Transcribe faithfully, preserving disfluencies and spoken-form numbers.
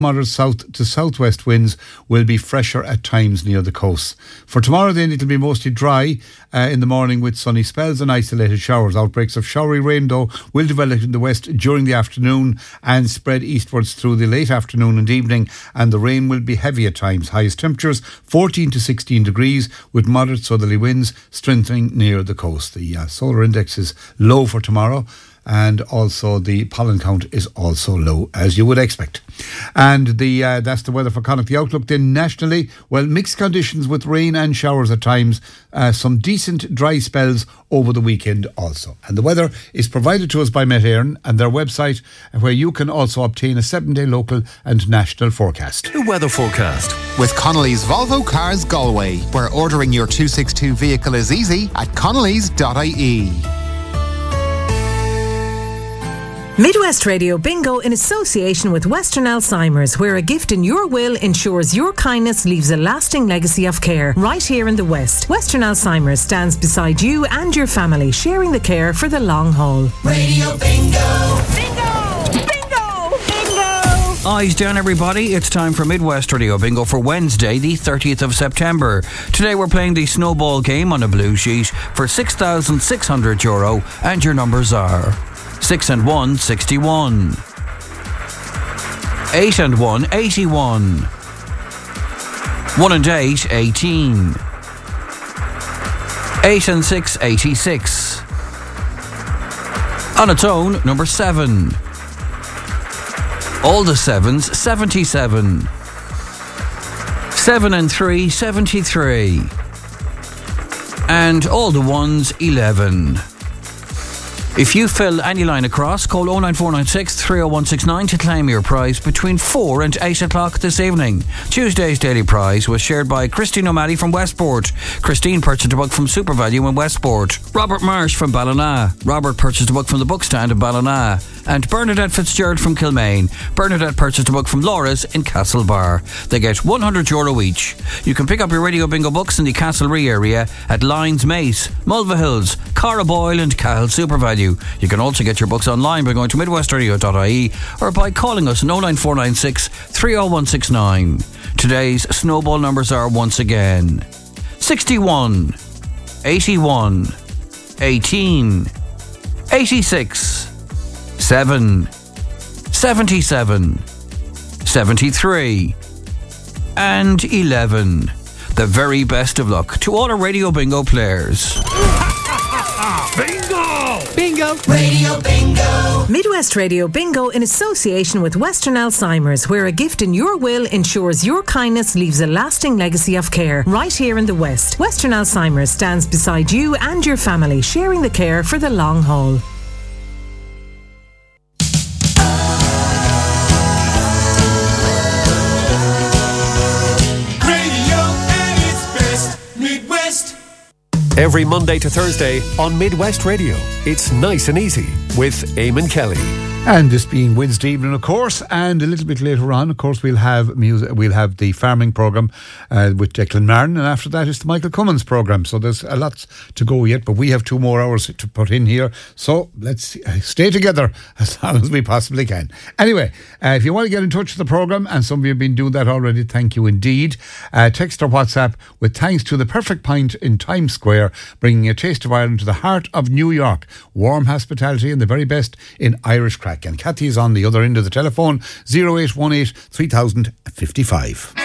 Moderate south to southwest winds will be fresher at times near the coast. For tomorrow then it'll be mostly dry uh, in the morning with sunny spells and isolated showers. Outbreaks of showery rain though will develop in the west during the afternoon and spread eastwards through the late afternoon and evening, and the rain will be heavy at times. Highest temperatures fourteen to sixteen degrees with moderate southerly winds strengthening near the coast. The uh, solar index is low for tomorrow, and also the pollen count is also low, as you would expect. And the uh, that's the weather for Connacht. The outlook then nationally, well, mixed conditions with rain and showers at times, uh, some decent dry spells over the weekend also. And the weather is provided to us by Met Éireann and their website, where you can also obtain a seven-day local and national forecast. The weather forecast with Connolly's Volvo Cars Galway, where ordering your two sixty-two vehicle is easy at connellys dot I E. Midwest Radio Bingo in association with Western Alzheimer's, where a gift in your will ensures your kindness leaves a lasting legacy of care right here in the West. Western Alzheimer's stands beside you and your family, sharing the care for the long haul. Radio Bingo! Bingo! Bingo! Bingo! Eyes down, everybody. It's time for Midwest Radio Bingo for Wednesday, the thirtieth of September. Today we're playing the snowball game on a blue sheet for six thousand six hundred euro, and your numbers are six and one, sixty-one. eight and one, eighty-one. one and eight, eighteen. eight and six, eighty-six. On its own, number seven. All the sevens, seventy-seven. seven and three, seventy-three. And all the ones, eleven. If you fill any line across, call oh nine four nine six, three oh one six nine to claim your prize between four and eight o'clock this evening. Tuesday's daily prize was shared by Christine O'Malley from Westport. Christine purchased a book from SuperValue in Westport. Robert Marsh from Ballina. Robert purchased a book from the bookstand in Ballina. And Bernadette Fitzgerald from Kilmaine. Bernadette purchased a book from Laura's in Castlebar. They get one hundred euro each. You can pick up your Radio Bingo books in the Castlerea area at Lyons Mace, Mulvihills, Carraboyle and Cahill SuperValue. You can also get your books online by going to midwest radio dot I E or by calling us on oh nine four nine six, three oh one six nine. Today's snowball numbers are once again sixty-one, eighty-one, eighteen, eighty-six, seven, seventy-seven, seventy-three, and eleven. The very best of luck to all our Radio Bingo players. Bingo! Bingo! Radio Bingo! Midwest Radio Bingo in association with Western Alzheimer's, where a gift in your will ensures your kindness leaves a lasting legacy of care right here in the West. Western Alzheimer's stands beside you and your family, sharing the care for the long haul. Every Monday to Thursday on Midwest Radio, it's Nice and Easy with Eamon Kelly. And this being Wednesday evening, of course, and a little bit later on, of course, we'll have music. We'll have the farming programme uh, with Declan Martin, and after that, it's the Michael Cummins programme. So there's a lot to go yet, but we have two more hours to put in here. So let's stay together as long as we possibly can. Anyway, uh, if you want to get in touch with the programme, and some of you have been doing that already, thank you indeed. Uh, text or WhatsApp with thanks to the Perfect Pint in Times Square, bringing a taste of Ireland to the heart of New York. Warm hospitality and the very best in Irish crack. And Kathy is on the other end of the telephone, oh eight one eight, three thousand fifty-five.